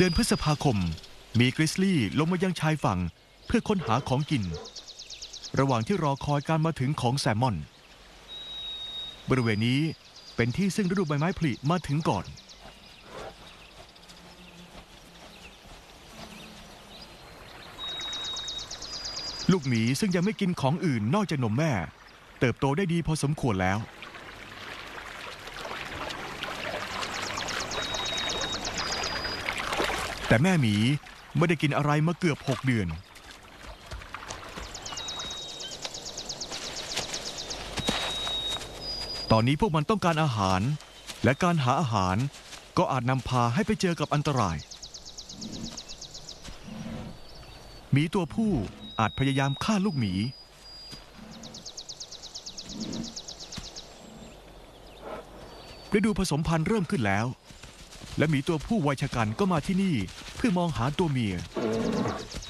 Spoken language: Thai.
เดือนพฤษภาคมมีกริซลี่ลงมายังชายฝั่งเพื่อค้นหาของกินระหว่างที่รอคอยการมาถึงของแซลมอนบริเวณนี้เป็นที่ซึ่งฤดูใบไม้ผลิมาถึงก่อนลูกหมีซึ่งยังไม่กินของอื่นนอกจากนมแม่เติบโตได้ดีพอสมควรแล้วแต่แม่หมีไม่ได้กินอะไรมาเกือบ6 เดือนตอนนี้พวกมันต้องการอาหารและการหาอาหารก็อาจนำพาให้ไปเจอกับอันตรายหมีตัวผู้อาจพยายามฆ่าลูกหมีฤดูผสมพันธุ์เริ่มขึ้นแล้วและหมีตัวผู้วัยชะกันก็มาที่นี่เพื่อมองหาตัวเมีย